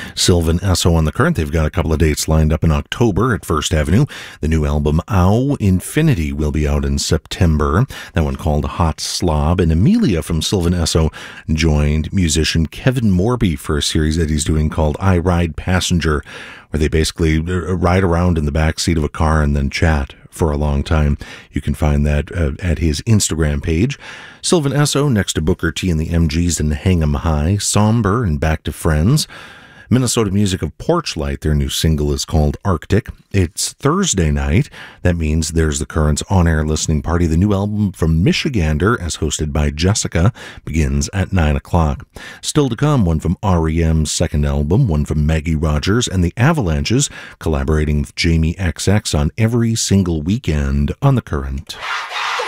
Sylvan Esso on the Current. They've got a couple of dates lined up in October at First Avenue. The new album, Ow Infinity, will be out in September. That one called Hot Slob. And Amelia from Sylvan Esso joined musician Kevin Morby for a series that he's doing called I Ride Passenger, where they basically ride around in the back seat of a car and then chat for a long time. You can find that at his Instagram page. Sylvan Esso next to Booker T and the MGs and Hang 'em High, Somber and Back to Friends. Minnesota Music of Porchlight, their new single is called Arctic. It's Thursday night. That means there's the Current's on-air listening party. The new album from Michigander, as hosted by Jessica, begins at 9 o'clock. Still to come, one from R.E.M's second album, one from Maggie Rogers, and the Avalanches, collaborating with Jamie XX on every single weekend on The Current.